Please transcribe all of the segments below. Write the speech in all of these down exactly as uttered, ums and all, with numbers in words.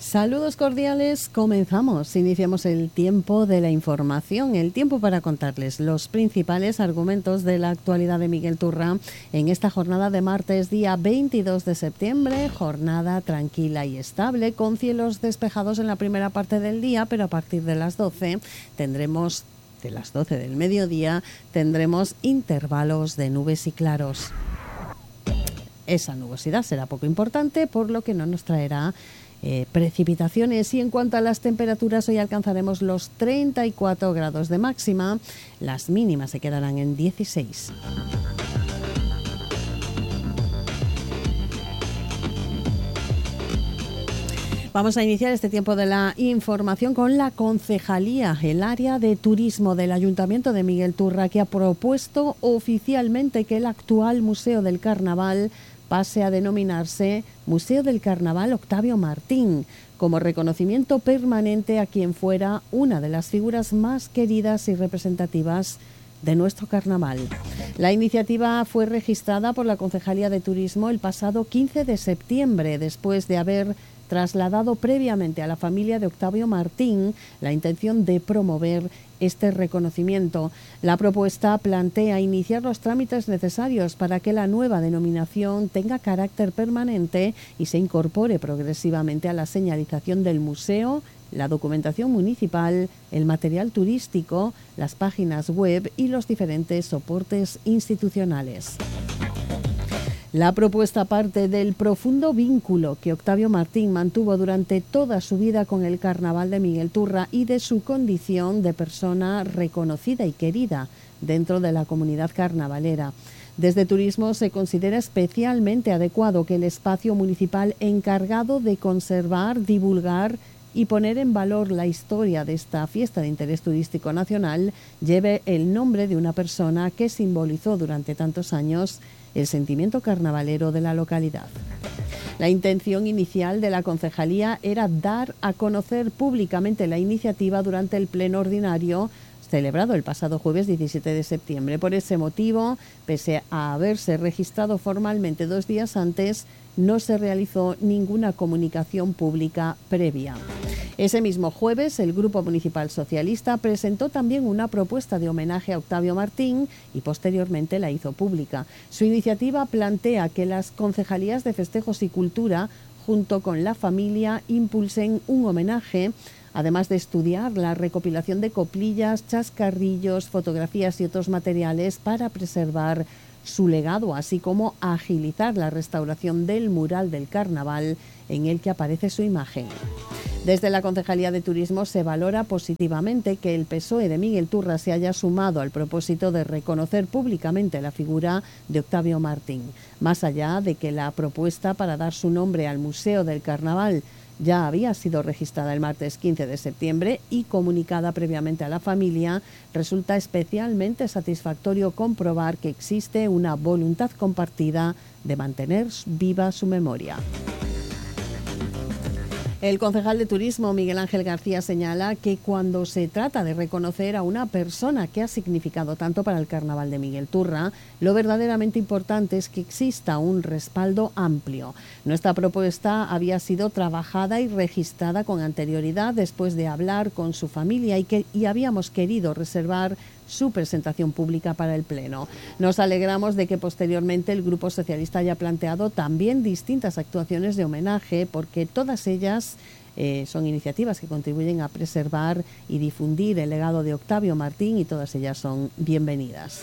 Saludos cordiales, comenzamos, iniciamos el tiempo de la información, el tiempo para contarles los principales argumentos de la actualidad de Miguel Turra en esta jornada de martes, día veintidós de septiembre, jornada tranquila y estable, con cielos despejados en la primera parte del día, pero a partir de las doce tendremos, de las doce del mediodía, tendremos intervalos de nubes y claros. Esa nubosidad será poco importante, por lo que no nos traerá Eh, precipitaciones. Y en cuanto a las temperaturas, hoy alcanzaremos los treinta y cuatro grados de máxima, las mínimas se quedarán en dieciséis. Vamos a iniciar este tiempo de la información con la concejalía, el área de turismo del Ayuntamiento de Miguel Turra, que ha propuesto oficialmente que el actual Museo del Carnaval pase a denominarse Museo del Carnaval Octavio Martín, como reconocimiento permanente a quien fuera una de las figuras más queridas y representativas de nuestro carnaval. La iniciativa fue registrada por la Concejalía de Turismo el pasado quince de septiembre, después de haber trasladado previamente a la familia de Octavio Martín la intención de promover este reconocimiento. La propuesta plantea iniciar los trámites necesarios para que la nueva denominación tenga carácter permanente y se incorpore progresivamente a la señalización del museo, la documentación municipal, el material turístico, las páginas web y los diferentes soportes institucionales. La propuesta parte del profundo vínculo que Octavio Martín mantuvo durante toda su vida con el Carnaval de Miguel Turra y de su condición de persona reconocida y querida dentro de la comunidad carnavalera. Desde Turismo se considera especialmente adecuado que el espacio municipal encargado de conservar, divulgar y poner en valor la historia de esta fiesta de interés turístico nacional lleve el nombre de una persona que simbolizó durante tantos años el sentimiento carnavalero de la localidad. La intención inicial de la concejalía era dar a conocer públicamente la iniciativa durante el pleno ordinario celebrado el pasado jueves diecisiete de septiembre. Por ese motivo, pese a haberse registrado formalmente dos días antes, no se realizó ninguna comunicación pública previa. Ese mismo jueves, el Grupo Municipal Socialista presentó también una propuesta de homenaje a Octavio Martín y posteriormente la hizo pública. Su iniciativa plantea que las concejalías de Festejos y Cultura, junto con la familia, impulsen un homenaje, además de estudiar la recopilación de coplillas, chascarrillos, fotografías y otros materiales para preservar su legado, así como agilizar la restauración del mural del carnaval en el que aparece su imagen. Desde la Concejalía de Turismo se valora positivamente que el P S O E de Miguel Turra se haya sumado al propósito de reconocer públicamente la figura de Octavio Martín. Más allá de que la propuesta para dar su nombre al Museo del Carnaval ya había sido registrada el martes quince de septiembre y comunicada previamente a la familia, resulta especialmente satisfactorio comprobar que existe una voluntad compartida de mantener viva su memoria. El concejal de Turismo, Miguel Ángel García, señala que cuando se trata de reconocer a una persona que ha significado tanto para el Carnaval de Miguel Turra, lo verdaderamente importante es que exista un respaldo amplio. Nuestra propuesta había sido trabajada y registrada con anterioridad después de hablar con su familia y, que, y habíamos querido reservar su presentación pública para el Pleno. Nos alegramos de que posteriormente el Grupo Socialista haya planteado también distintas actuaciones de homenaje, porque todas ellas eh, son iniciativas que contribuyen a preservar y difundir el legado de Octavio Martín y todas ellas son bienvenidas.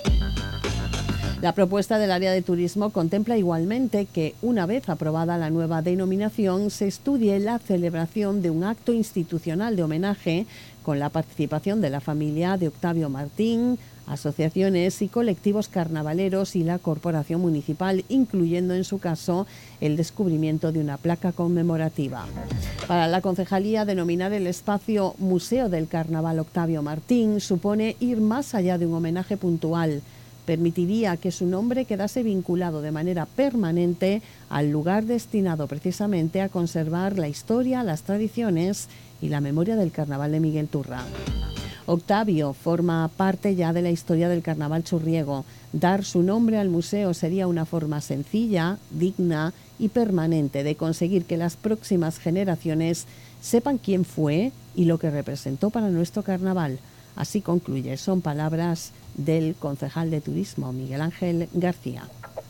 La propuesta del área de turismo contempla igualmente que, una vez aprobada la nueva denominación, se estudie la celebración de un acto institucional de homenaje con la participación de la familia de Octavio Martín, asociaciones y colectivos carnavaleros y la corporación municipal, incluyendo en su caso el descubrimiento de una placa conmemorativa. Para la concejalía, denominar el espacio Museo del Carnaval Octavio Martín supone ir más allá de un homenaje puntual. Permitiría que su nombre quedase vinculado de manera permanente al lugar destinado precisamente a conservar la historia, las tradiciones y la memoria del Carnaval de Miguel Turra. Octavio forma parte ya de la historia del Carnaval churriego. Dar su nombre al museo sería una forma sencilla, digna y permanente de conseguir que las próximas generaciones sepan quién fue y lo que representó para nuestro carnaval. Así concluye. Son palabras del concejal de Turismo, Miguel Ángel García.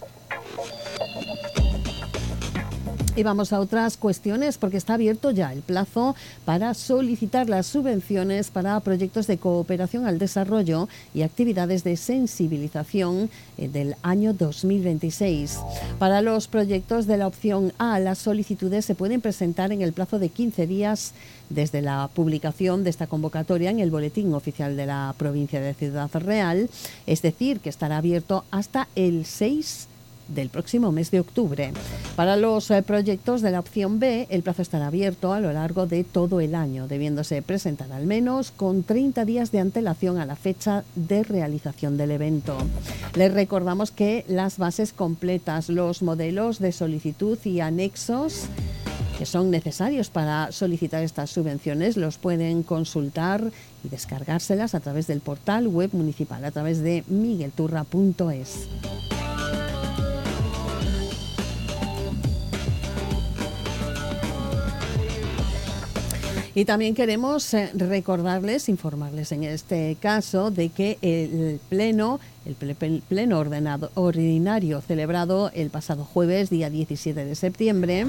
Y vamos a otras cuestiones, porque está abierto ya el plazo para solicitar las subvenciones para proyectos de cooperación al desarrollo y actividades de sensibilización del año dos mil veintiséis. Para los proyectos de la opción A, las solicitudes se pueden presentar en el plazo de quince días desde la publicación de esta convocatoria en el Boletín Oficial de la Provincia de Ciudad Real, es decir, que estará abierto hasta el seis del próximo mes de octubre. Para los eh, proyectos de la opción B, el plazo estará abierto a lo largo de todo el año, debiéndose presentar al menos con treinta días de antelación a la fecha de realización del evento. Les recordamos que las bases completas, los modelos de solicitud y anexos que son necesarios para solicitar estas subvenciones los pueden consultar y descargárselas a través del portal web municipal, a través de miguelturra punto es. Y también queremos eh, recordarles, informarles en este caso, de que el pleno, el ple, pleno ordenado, ordinario celebrado el pasado jueves, día diecisiete de septiembre,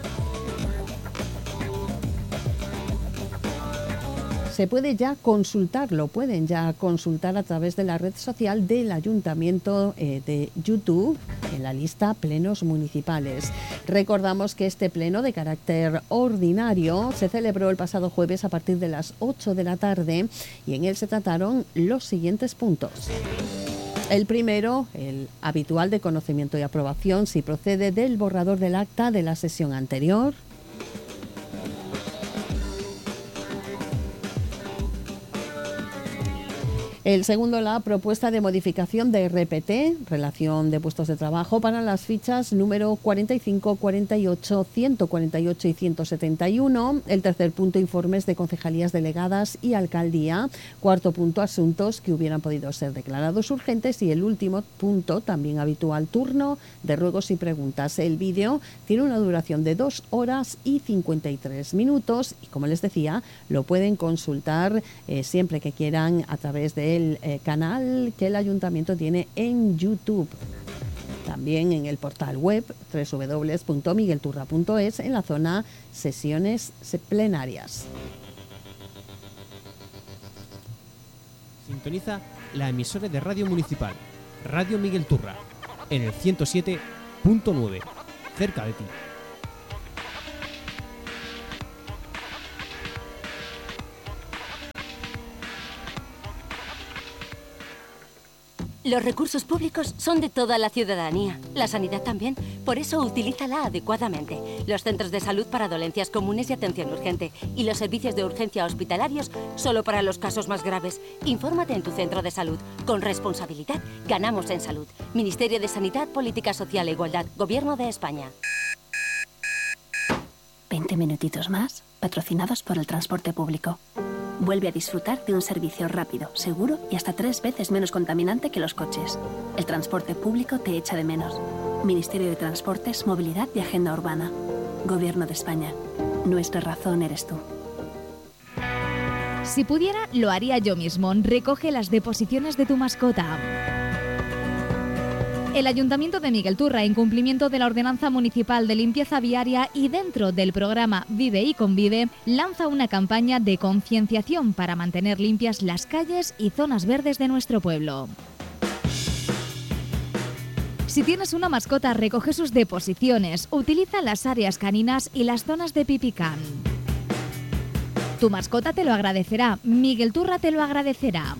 se puede ya consultar, lo pueden ya consultar a través de la red social del Ayuntamiento eh, de YouTube en la lista Plenos Municipales. Recordamos que este pleno de carácter ordinario se celebró el pasado jueves a partir de las ocho de la tarde y en él se trataron los siguientes puntos. El primero, el habitual de conocimiento y aprobación, si procede del borrador del acta de la sesión anterior. El segundo, la propuesta de modificación de R P T, relación de puestos de trabajo, para las fichas número cuarenta y cinco, cuarenta y ocho, ciento cuarenta y ocho y ciento setenta y uno. El tercer punto, informes de concejalías delegadas y alcaldía. Cuarto punto, asuntos que hubieran podido ser declarados urgentes. Y el último punto, también habitual, turno de ruegos y preguntas. El vídeo tiene una duración de dos horas y cincuenta y tres minutos y, como les decía, lo pueden consultar eh, siempre que quieran a través de el eh, canal que el Ayuntamiento tiene en YouTube. También en el portal web doble u doble u doble u punto miguelturra punto es en la zona sesiones plenarias. Sintoniza la emisora de Radio Municipal, Radio Miguel Turra, en el ciento siete punto nueve, cerca de ti. Los recursos públicos son de toda la ciudadanía, la sanidad también, por eso utilízala adecuadamente. Los centros de salud para dolencias comunes y atención urgente y los servicios de urgencia hospitalarios solo para los casos más graves. Infórmate en tu centro de salud. Con responsabilidad ganamos en salud. Ministerio de Sanidad, Política Social e Igualdad, Gobierno de España. veinte minutitos más, patrocinados por el transporte público. Vuelve a disfrutar de un servicio rápido, seguro y hasta tres veces menos contaminante que los coches. El transporte público te echa de menos. Ministerio de Transportes, Movilidad y Agenda Urbana. Gobierno de España. Nuestra razón eres tú. Si pudiera, lo haría yo mismo. Recoge las deposiciones de tu mascota. El Ayuntamiento de Miguel Turra, en cumplimiento de la Ordenanza Municipal de Limpieza Viaria y dentro del programa Vive y Convive, lanza una campaña de concienciación para mantener limpias las calles y zonas verdes de nuestro pueblo. Si tienes una mascota, recoge sus deposiciones, utiliza las áreas caninas y las zonas de pipicán. Tu mascota te lo agradecerá, Miguel Turra te lo agradecerá.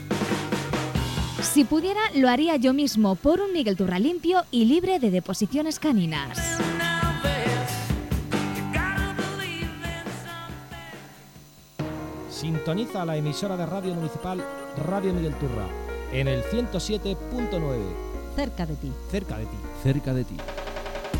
Si pudiera, lo haría yo mismo por un Miguel Turra limpio y libre de deposiciones caninas. Sintoniza la emisora de Radio Municipal Radio Miguel Turra en el ciento siete punto nueve. Cerca de ti. Cerca de ti. Cerca de ti.